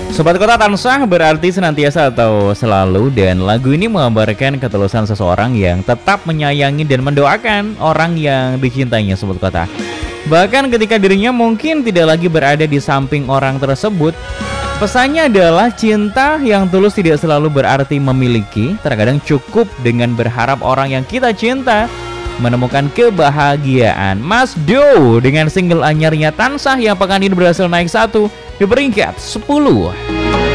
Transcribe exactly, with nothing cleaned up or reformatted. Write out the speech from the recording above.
Sobat Kota, tansah berarti senantiasa atau selalu, dan lagu ini menggambarkan ketulusan seseorang yang tetap menyayangi dan mendoakan orang yang dicintainya, Sobat Kota. Bahkan ketika dirinya mungkin tidak lagi berada di samping orang tersebut. Pesannya adalah cinta yang tulus tidak selalu berarti memiliki. Terkadang cukup dengan berharap orang yang kita cinta menemukan kebahagiaan. Mas Do dengan single anyarnya Tansah yang pekan ini berhasil naik satu di peringkat sepuluh.